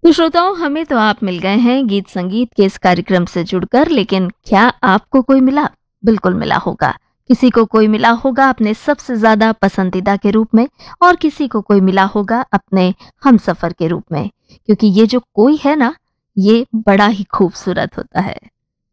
तो श्रोताओं, हमें तो आप मिल गए हैं गीत संगीत के इस कार्यक्रम से जुड़कर, लेकिन क्या आपको कोई मिला? बिल्कुल मिला होगा। किसी को कोई मिला होगा अपने सबसे ज्यादा पसंदीदा के रूप में, और किसी को कोई मिला होगा अपने हमसफर के रूप में, क्योंकि ये जो कोई है ना, ये बड़ा ही खूबसूरत होता है।